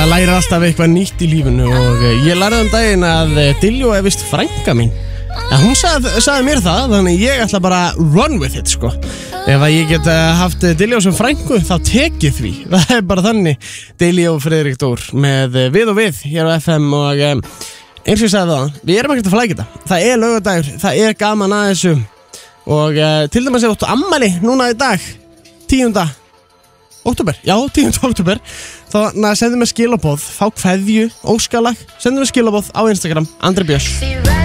Maður lærir alltaf eitthvað nýtt í lífinu og ég lærði daginn að Diljó vist frænka mín. En hún sagði mér það, þannig ég ætla bara run with it, sko. Ef að ég get haft Diljó sem frænku, þá tekið því. Það bara þannig. Diljó og Friðrik Dór með Við og Við hér á FM og eins og ég sagði það, við erum ekkert að flækja þetta. Það laugardagur, það gaman að þessu. Og til dæmis ég áttu ammæli núna í dag, 10. október, já, 10. október. Þá sendum við skilaboð, fá kveðju, óskalag, sendum við skilaboð á Instagram, Andri Björns.